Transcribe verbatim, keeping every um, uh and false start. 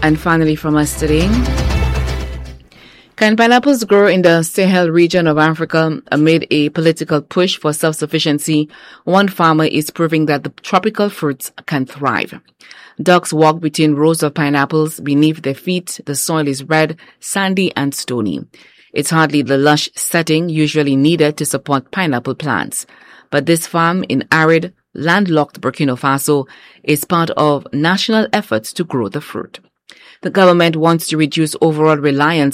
And finally from us today, can pineapples grow in the Sahel region of Africa amid a political push for self-sufficiency? One farmer is proving that the tropical fruits can thrive. Ducks walk between rows of pineapples. Beneath their feet, the soil is red, sandy, and stony. It's hardly the lush setting usually needed to support pineapple plants. But this farm in arid, landlocked Burkina Faso is part of national efforts to grow the fruit. The government wants to reduce overall reliance